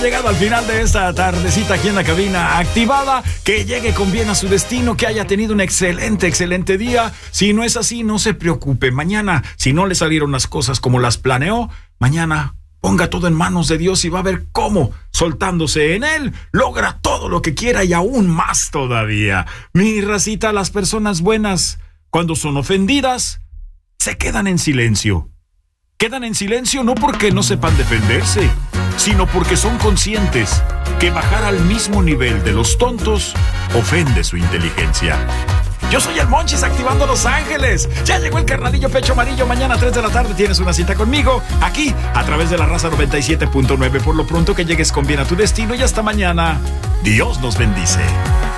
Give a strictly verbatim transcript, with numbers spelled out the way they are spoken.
llegado al final de esta tardecita aquí en la cabina activada. Que llegue con bien a su destino, que haya tenido un excelente, excelente día. Si no es así, no se preocupe. Mañana, si no le salieron las cosas como las planeó, mañana ponga todo en manos de Dios y va a ver cómo, soltándose en Él, logra todo lo que quiera y aún más todavía. Mi racita, las personas buenas, cuando son ofendidas, se quedan en silencio. Quedan en silencio no porque no sepan defenderse, sino porque son conscientes que bajar al mismo nivel de los tontos ofende su inteligencia. Yo soy el Monchis activando Los Ángeles. Ya llegó el carnalillo pecho amarillo. Mañana a tres de la tarde tienes una cita conmigo, aquí, a través de la raza noventa y siete punto nueve. Por lo pronto, que llegues con bien a tu destino y hasta mañana. Dios nos bendice.